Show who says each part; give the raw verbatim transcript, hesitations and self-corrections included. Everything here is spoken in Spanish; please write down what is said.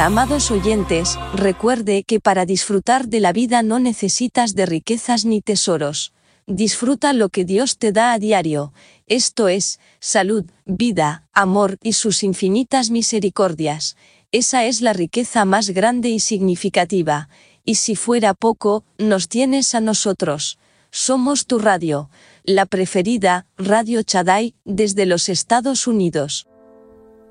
Speaker 1: Amados oyentes, recuerde que para disfrutar de la vida no necesitas de riquezas ni tesoros. Disfruta lo que Dios te da a diario, esto es, salud, vida, amor y sus infinitas misericordias. Esa es la riqueza más grande y significativa, y si fuera poco, nos tienes a nosotros. Somos tu radio, la preferida, Radio Shaddai, desde los Estados Unidos.